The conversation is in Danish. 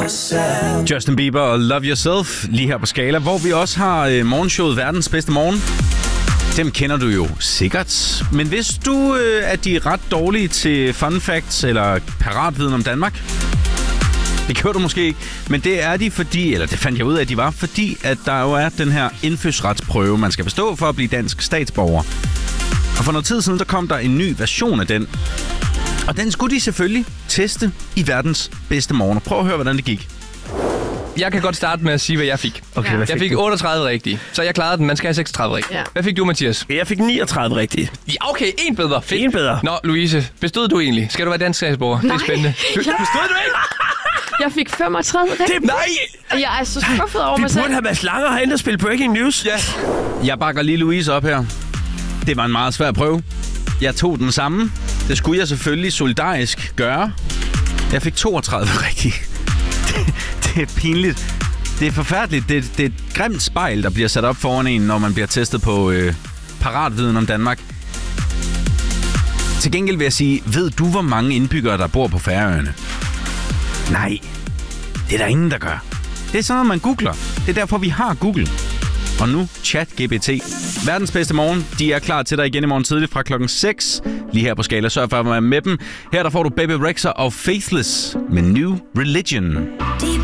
Justin Bieber og Love Yourself lige her på Skala, hvor vi også har morgenshowet Verdens Bedste Morgen. Dem kender du jo sikkert. Men hvis du at de er ret dårlige til fun facts eller paratviden om Danmark? Det gør du måske ikke, men det er de fordi, eller det fandt jeg ud af, at de var, fordi at der jo er den her indfødsretsprøve, man skal bestå for at blive dansk statsborger. Og for noget tid siden, der kom der en ny version af den. Og den skulle de selvfølgelig teste i Verdens Bedste Morgen. Prøv at høre, hvordan det gik. Jeg kan godt starte med at sige, hvad jeg fik. Okay, jeg fik 38 rigtige, så jeg klarede den. Man skal have 36 rigtige. Ja. Hvad fik du, Mathias? Jeg fik 39 rigtige. Ja, okay, en bedre. Fedt. En bedre. Nå, Louise, bestod du egentlig? Skal du være dansk statsborger? Det er spændende. Bestod du ikke? Jeg fik 35 rigtige. Nej! Jeg er så skuffet over mig selv. Vi burde have Mads Langer herinde og spille Breaking News. Ja. Jeg bakker lige Louise op her. Det var en meget svær prøve. Jeg tog den samme. Det skulle jeg selvfølgelig solidarisk gøre. Jeg fik 32 rigtige. Det er pinligt. Det er forfærdeligt. Det er et grimt spejl, der bliver sat op foran en, når man bliver testet på paratviden om Danmark. Til gengæld vil jeg sige, ved du, hvor mange indbyggere, der bor på Færøerne? Nej, det er der ingen, der gør. Det er sådan noget, man googler. Det er derfor, vi har Google. Og nu ChatGPT. Verdens Bedste Morgen. De er klar til dig igen i morgen tidligt fra klokken 6. Lige her på Skala. Sørg for at være med dem. Her der får du Baby Rexha og Faithless med New Religion.